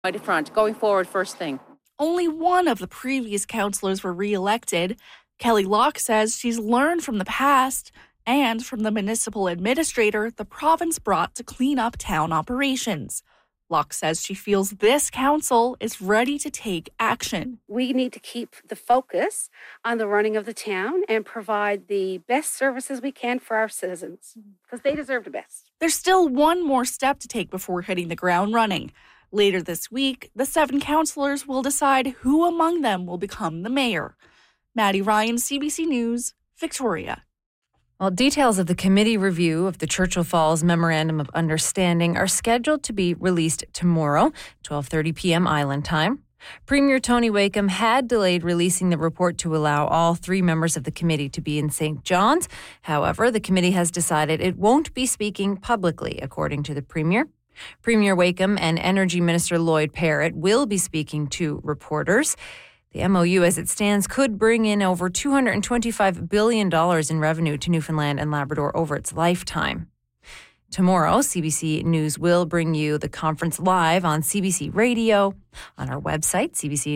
front, going forward first thing. Only one of the previous councillors were re-elected. Kelly Locke says she's learned from the past and from the municipal administrator the province brought to clean up town operations. Locke says she feels this council is ready to take action. We need to keep the focus on the running of the town and provide the best services we can for our citizens, because they deserve the best. There's still one more step to take before hitting the ground running. Later this week, the 7 councillors will decide who among them will become the mayor. Maddie Ryan, CBC News, Victoria. Well, details of the committee review of the Churchill Falls Memorandum of Understanding are scheduled to be released tomorrow, 12:30 p.m. Island time. Premier Tony Wakeham had delayed releasing the report to allow all 3 members of the committee to be in St. John's. However, the committee has decided it won't be speaking publicly, according to the Premier. Premier Wakeham and Energy Minister Lloyd Parrott will be speaking to reporters. The MOU, as it stands, could bring in over $225 billion in revenue to Newfoundland and Labrador over its lifetime. Tomorrow, CBC News will bring you the conference live on CBC Radio, on our website,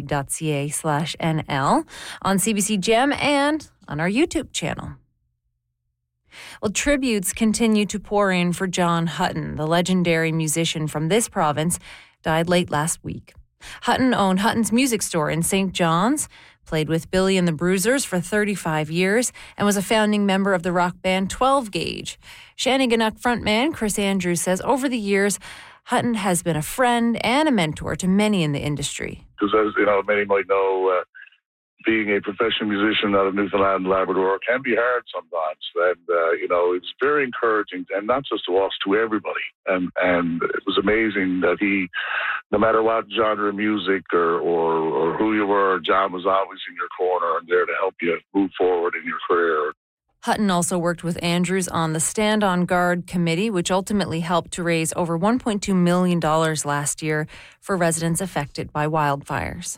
cbc.ca/NL, on CBC Gem, and on our YouTube channel. Well, tributes continue to pour in for John Hutton. The legendary musician from this province died late last week. Hutton owned Hutton's Music Store in St. John's, played with Billy and the Bruisers for 35 years, and was a founding member of the rock band 12 Gauge. Shanneyganock frontman Chris Andrews says over the years, Hutton has been a friend and a mentor to many in the industry. Because as many might know, being a professional musician out of Newfoundland and Labrador can be hard sometimes. And, it's very encouraging, and not just to us, to everybody. And it was amazing that he, no matter what genre of music or who you were, John was always in your corner and there to help you move forward in your career. Hutton also worked with Andrews on the Stand on Guard Committee, which ultimately helped to raise over $1.2 million last year for residents affected by wildfires.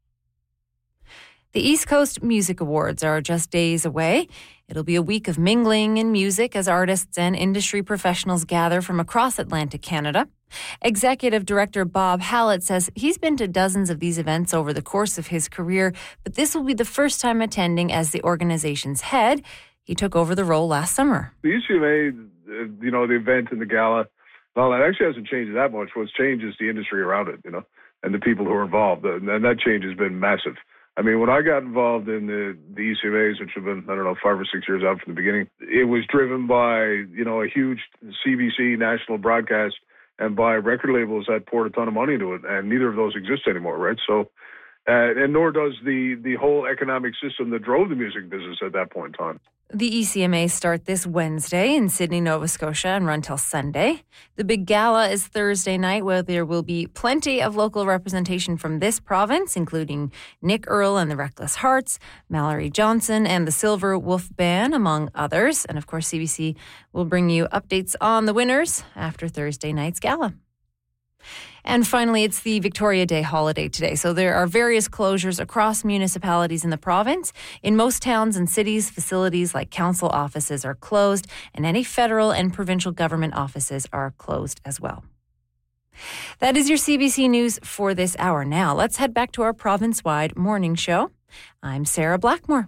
The East Coast Music Awards are just days away. It'll be a week of mingling in music as artists and industry professionals gather from across Atlantic Canada. Executive Director Bob Hallett says he's been to dozens of these events over the course of his career, but this will be the first time attending as the organization's head. He took over the role last summer. The UCMA, the event and the gala, well, that actually hasn't changed that much. What's changed is the industry around it, and the people who are involved. And that change has been massive. I mean, when I got involved in the ECMAs, which have been, 5 or 6 years out from the beginning, it was driven by, a huge CBC national broadcast and by record labels that poured a ton of money into it. And neither of those exist anymore, right? So, and nor does the whole economic system that drove the music business at that point in time. The ECMAs start this Wednesday in Sydney, Nova Scotia, and run till Sunday. The big gala is Thursday night, where there will be plenty of local representation from this province, including Nick Earl and the Reckless Hearts, Mallory Johnson and the Silver Wolf Band, among others. And of course, CBC will bring you updates on the winners after Thursday night's gala. And finally, it's the Victoria Day holiday today. So there are various closures across municipalities in the province. In most towns and cities, facilities like council offices are closed, and any federal and provincial government offices are closed as well. That is your CBC News for this hour. Now, let's head back to our province-wide morning show. I'm Sarah Blackmore.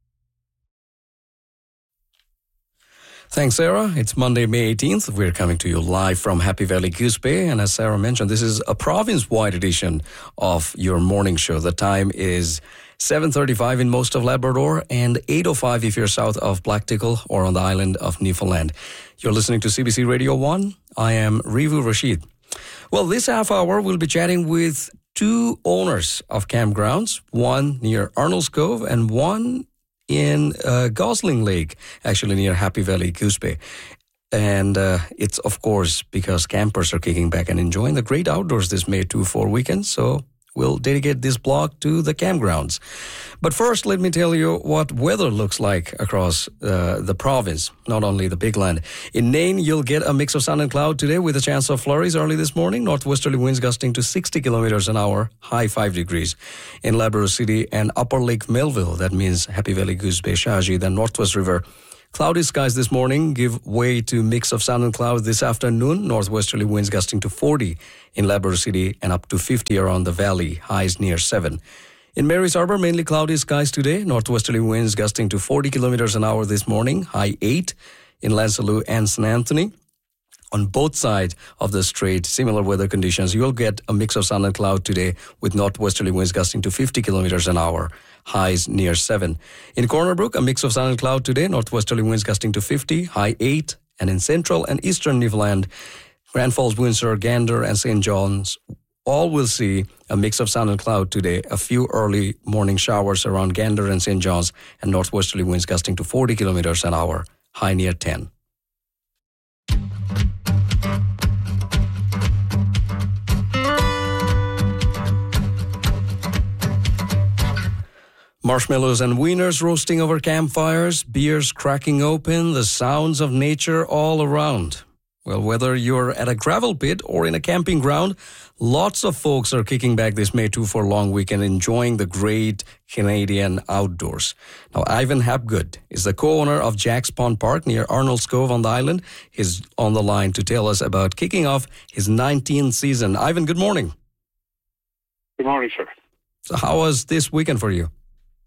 Thanks, Sarah. It's Monday, May 18th. We're coming to you live from Happy Valley Goose Bay. And as Sarah mentioned, this is a province-wide edition of your morning show. The time is 7:35 in most of Labrador and 8:05 if you're south of Blacktickle or on the island of Newfoundland. You're listening to CBC Radio 1. I am Rivu Rashid. Well, this half hour we'll be chatting with 2 owners of campgrounds, one near Arnold's Cove and one in Gosling Lake, actually near Happy Valley Goose Bay. And it's, of course, because campers are kicking back and enjoying the great outdoors this May 2-4 weekend. So we'll dedicate this block to the campgrounds. But first, let me tell you what weather looks like across the province, not only the big land. In Nain, you'll get a mix of sun and cloud today with a chance of flurries early this morning. Northwesterly winds gusting to 60 kilometers an hour, high 5 degrees. In Labrador City and Upper Lake Melville, that means Happy Valley, Goose Bay, Shaji, the Northwest River, Cloudy skies this morning give way to mix of sun and cloud this afternoon. Northwesterly winds gusting to 40 in Labrador City and up to 50 around the valley, highs near 7. In Mary's Harbor, mainly cloudy skies today. Northwesterly winds gusting to 40 kilometers an hour this morning, high 8 in Lansaloo and St. Anthony. On both sides of the strait, similar weather conditions. You'll get a mix of sun and cloud today with northwesterly winds gusting to 50 kilometers an hour, highs near 7. In Corner Brook, a mix of sun and cloud today, northwesterly winds gusting to 50, high 8. And in central and eastern Newfoundland, Grand Falls, Windsor, Gander, and St. John's, all will see a mix of sun and cloud today. A few early morning showers around Gander and St. John's, and northwesterly winds gusting to 40 kilometers an hour, high near 10. Marshmallows and wieners roasting over campfires, beers cracking open, the sounds of nature all around. Well, whether you're at a gravel pit or in a camping ground, lots of folks are kicking back this May 2 for a long weekend, enjoying the great Canadian outdoors. Now, Ivan Hapgood is the co-owner of Jack's Pond Park near Arnold's Cove on the island. He's on the line to tell us about kicking off his 19th season. Ivan, good morning. Good morning, sir. So how was this weekend for you?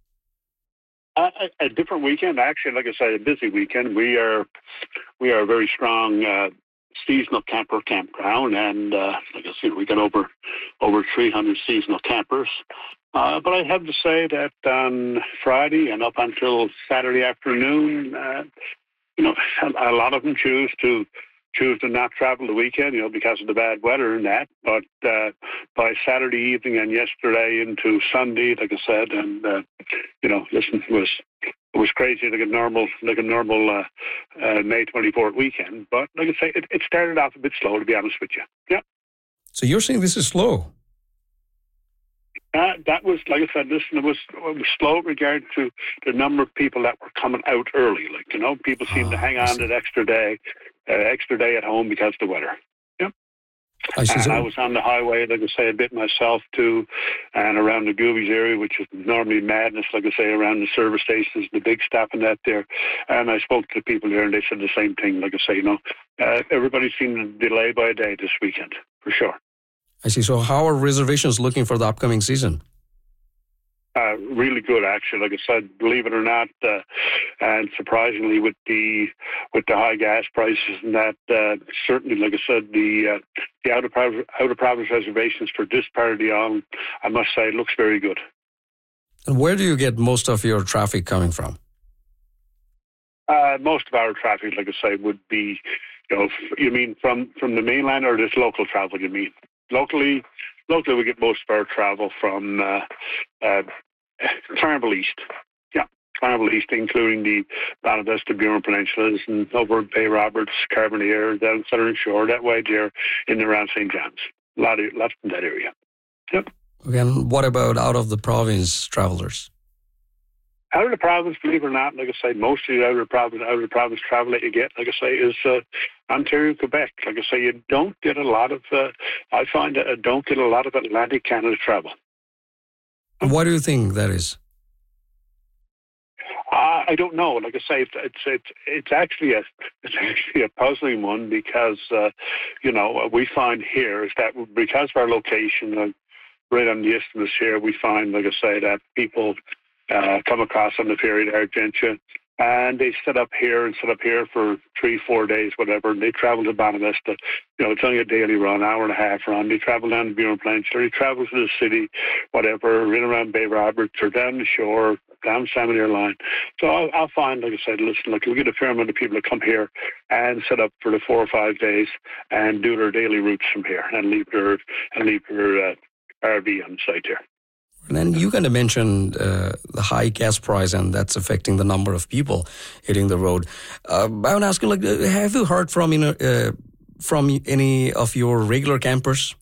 A different weekend, actually. Like I said, a busy weekend. We are a very strong seasonal camper campground, and like I said, we got over 300 seasonal campers. But I have to say that on Friday and up until Saturday afternoon, a lot of them choose to not travel the weekend, because of the bad weather and that. But by Saturday evening and yesterday into Sunday, like I said, and listen, it was crazy, like a normal May 24th weekend. But like I say, it started off a bit slow, to be honest with you. Yeah. So you're saying this is slow? That was, like I said, listen, it was slow in regard to the number of people that were coming out early. People seemed to hang on to the extra day at home because of the weather. Yep. I was on the highway, like I say, a bit myself too, and around the Goobies area, which is normally madness, like I say, around the service stations, the big stop and that there. And I spoke to the people there, and they said the same thing. Like I say, everybody seemed to delay by a day this weekend, for sure. I see. So how are reservations looking for the upcoming season? Really good, actually. Like I said, believe it or not, and surprisingly, with the high gas prices and that, certainly, like I said, the out of province reservations for this part of the island, I must say, looks very good. And where do you get most of your traffic coming from? Most of our traffic, like I say, would be, you mean from the mainland or just local travel? You mean locally? Locally, we get most of our travel from Carnival East. Yeah, Carnival East, including the Bonavista, Burin Peninsulas, and over Bay Roberts, Carbonear, down Southern Shore, that way there in and around St. John's. Lots in that area. Yep. Okay, and what about out of the province travelers? Out of the province, believe it or not, like I say, mostly out of the province travel that you get, like I say, is Ontario, Quebec. Like I say, you don't get a lot of, I find that I don't get a lot of Atlantic Canada travel. Why do you think that is? I don't know. Like I say, it's actually a puzzling one because, we find here is that because of our location, right on the isthmus here, we find, like I say, that people come across on the ferry to Argentia, and they set up here for 3-4 days, whatever, and they travel to Bonavista. It's only a daily run, hour and a half run. They travel down to Burin Peninsula, they travel to the city, whatever, in around Bay Roberts or down the shore, down Salmon Line. So I'll find, like I said, listen, we get a fair amount of people that come here and set up for the 4 or 5 days and do their daily routes from here and leave their RV on site here. And then you kind of mentioned the high gas price, and that's affecting the number of people hitting the road. I want to ask you, have you heard from any of your regular campers?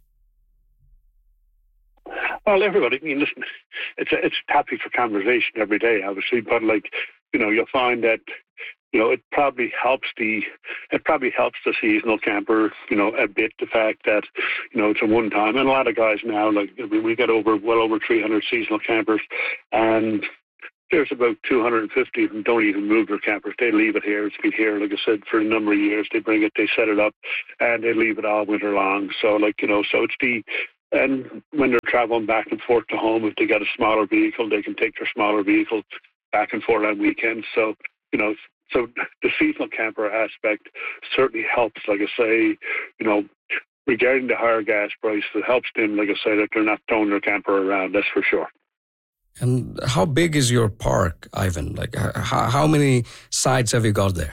Well, everybody. I mean, listen, it's a topic for conversation every day, obviously. But you'll find that it probably helps the seasonal camper, a bit, the fact that, it's a one time. And a lot of guys now, we got well over 300 seasonal campers. And, there's about 250 of them don't even move their campers. They leave it here. It's been here, like I said, for a number of years. They bring it, they set it up, and they leave it all winter long. So, so it's and when they're traveling back and forth to home, if they got a smaller vehicle, they can take their smaller vehicle back and forth on weekends. So, so the seasonal camper aspect certainly helps, like I say, regarding the higher gas price, it helps them, like I say, that they're not throwing their camper around, that's for sure. And how big is your park, Ivan? Like, how many sites have you got there?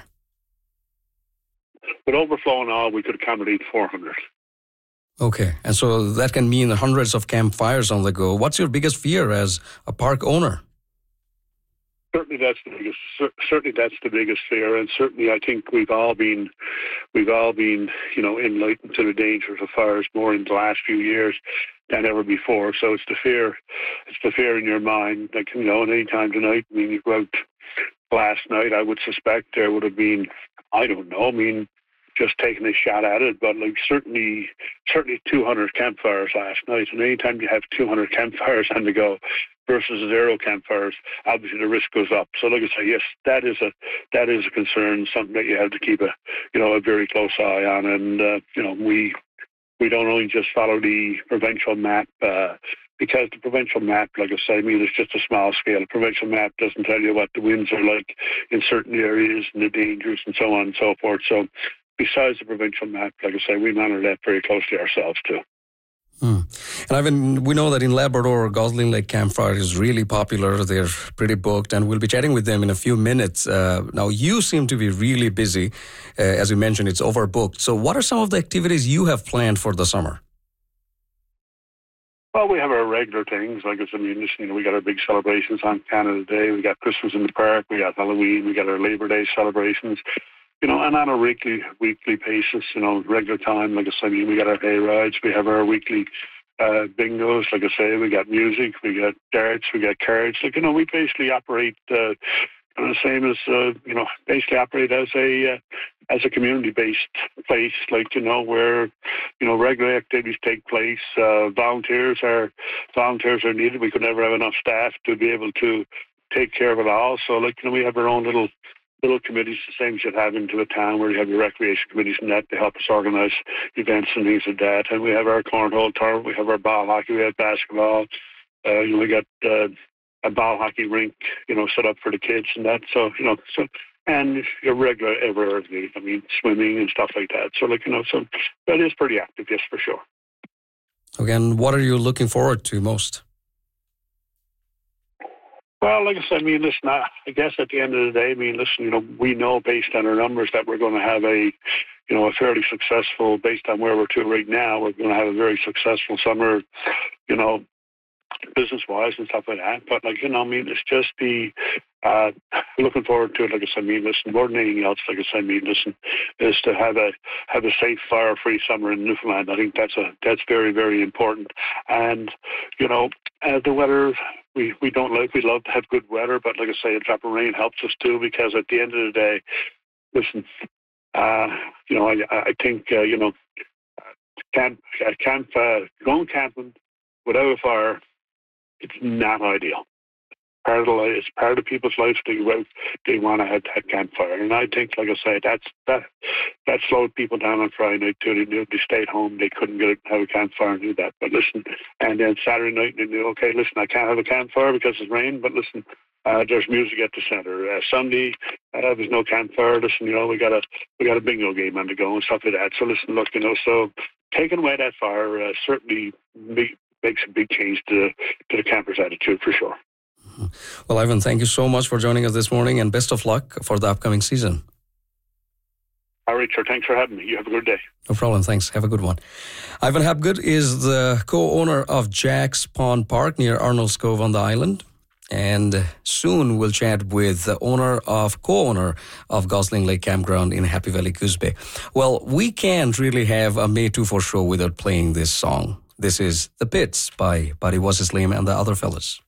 With overflow and all, we could accommodate 400. Okay, and so that can mean hundreds of campfires on the go. What's your biggest fear as a park owner? Certainly, that's the biggest fear, and certainly, I think we've all been, enlightened to the dangers of fires more in the last few years than ever before. So it's the fear in your mind. Like, and any time tonight, you go out last night, I would suspect there would have been, I don't know, just taking a shot at it, but certainly 200 campfires last night. And anytime you have 200 campfires on the go versus 0 campfires, obviously the risk goes up. So like I say, yes, that is a concern, something that you have to keep a very close eye on. And we don't only just follow the provincial map, because the provincial map, like I say, it's just a small scale. The provincial map doesn't tell you what the winds are like in certain areas and the dangers and so on and so forth. So besides the provincial map, like I say, we monitor that very closely ourselves too. And Ivan, we know that in Labrador, Gosling Lake Campfire is really popular. They're pretty booked, and we'll be chatting with them in a few minutes. Now, you seem to be really busy. As you mentioned, it's overbooked. So what are some of the activities you have planned for the summer? Well, we have our regular things. Like I said, we got our big celebrations on Canada Day. We got Christmas in the park. We got Halloween. We got our Labor Day celebrations. And on a weekly basis, regular time, like I said, we got our hay rides, we have our weekly bingos, like I say, we got music, we got darts, we got cards. Like, we basically operate the same as, basically operate as a community-based place, like, where, regular activities take place. Volunteers are needed. We could never have enough staff to be able to take care of it all. So, like, we have our own little committees, the same as you'd have into a town where you have your recreation committees and that to help us organise events and things like that. And we have our cornhole tournament, we have our ball hockey, we have basketball. We got a ball hockey rink, set up for the kids and that. So, and your regular swimming and stuff like that. So, so that is pretty active, yes, for sure. Again, what are you looking forward to most? Well, like I said, listen, I guess at the end of the day, we know based on our numbers that we're going to have a fairly successful, based on where we're to right now, we're going to have a very successful summer, business-wise and stuff like that. But, it's just looking forward to it, like I said, listen, more than anything else, like I said, listen, is to have a safe, fire-free summer in Newfoundland. I think that's very, very important. And, the weather, we don't like, we love to have good weather, but like I say, a drop of rain helps us too, because at the end of the day, listen, I think, going camping without a fire, it's not ideal. It's part of people's lives to go out. They want to have that campfire, and I think, like I say, that slowed people down on Friday night too. They stayed home. They couldn't get out and have a campfire and do that. But listen, and then Saturday night they knew, okay, listen, I can't have a campfire because it's rain. But listen, there's music at the centre. Sunday, there's no campfire. Listen, we got a bingo game on the go and stuff like that. So listen, look, so taking away that fire certainly makes a big change to the camper's attitude for sure. Well, Ivan, thank you so much for joining us this morning, and best of luck for the upcoming season. All right, sir. Thanks for having me. You have a good day. No problem. Thanks. Have a good one. Ivan Hapgood is the co-owner of Jack's Pond Park near Arnold's Cove on the island. And soon we'll chat with the co-owner of Gosling Lake Campground in Happy Valley, Goose Bay. Well, we can't really have a May 24 show without playing this song. This is The Pits by Buddy Was His Name and the Other Fellas.